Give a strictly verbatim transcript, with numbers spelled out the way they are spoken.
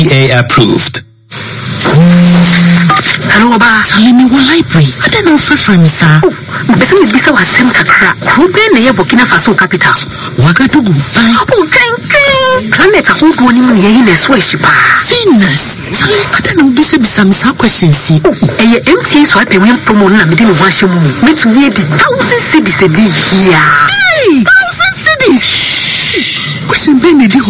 A approved. Hello, Oba. Tell me what library. I don't know for from sir. Oh, Bessie is Bisa was same Kakra. Group in Burkina Faso capital. Wagadugu. Fine. Oh, drink, drink. Planet of who going in a swish. Venus. I don't know. Bisa Bisa Miss questions. Oh, a M T A swipe a win from one within a wash room. Which we did thousand cities a day here. Hey, thousand cities. Question Benedict.